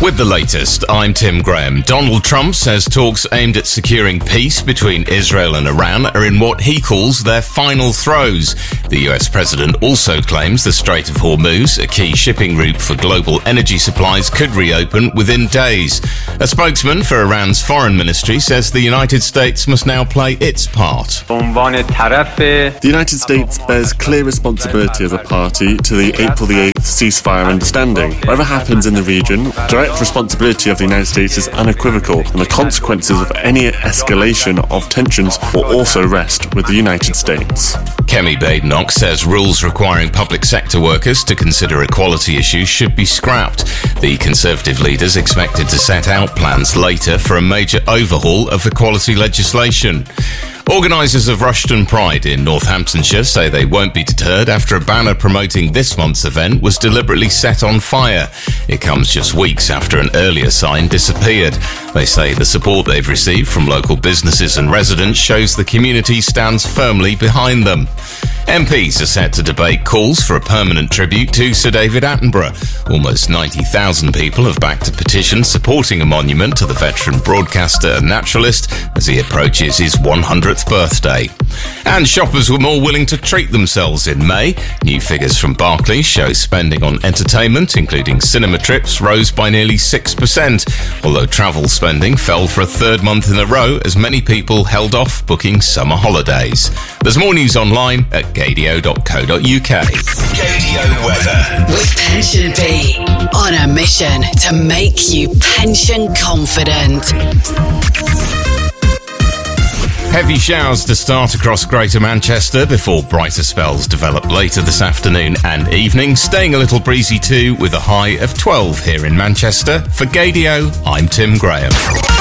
With the latest, I'm Tim Graham. Donald Trump says talks aimed at securing peace between Israel and Iran are in what he calls their final throes. The US president also claims the Strait of Hormuz, a key shipping route for global energy supplies, could reopen within days. A spokesman for Iran's foreign ministry says the United States must now play its part. The United States bears clear responsibility as a party to the April the 8th ceasefire understanding. Whatever happens in the region, direct responsibility of the United States is unequivocal, and the consequences of any escalation of tensions will also rest with the United States. Kemi Badenoch says rules requiring public sector workers to consider equality issues should be scrapped. The Conservative leaders expected to set out plans later for a major overhaul of equality legislation. Organisers of Rushton Pride in Northamptonshire say they won't be deterred after a banner promoting this month's event was deliberately set on fire. It comes just weeks after an earlier sign disappeared. They say the support they've received from local businesses and residents shows the community stands firmly behind them. MPs are set to debate calls for a permanent tribute to Sir David Attenborough. Almost 90,000 people have backed a petition supporting a monument to the veteran broadcaster and naturalist as he approaches his 100th birthday. And shoppers were more willing to treat themselves in May. New figures from Barclays show spending on entertainment, including cinema trips, rose by nearly 6%, although travel spending fell for a third month in a row as many people held off booking summer holidays. There's more news online at gadio.co.uk. Gadio weather. With Pension Bee, on a mission to make you pension confident. Heavy showers to start across Greater Manchester before brighter spells develop later this afternoon and evening, staying a little breezy too with a high of 12 here in Manchester. For Gadio, I'm Tim Graham.